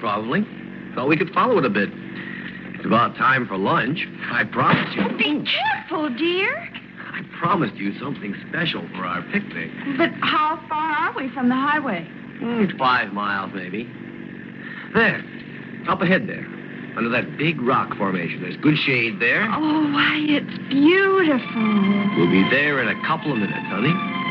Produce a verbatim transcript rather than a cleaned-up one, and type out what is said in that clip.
Probably. Thought we could follow it a bit. It's about time for lunch. I promise you. Be careful, dear. I promised you something special for our picnic. But how far are we from the highway? Mm, five miles, maybe. There. Up ahead there. Under that big rock formation. There's good shade there. Oh, why, it's beautiful. We'll be there in a couple of minutes, honey.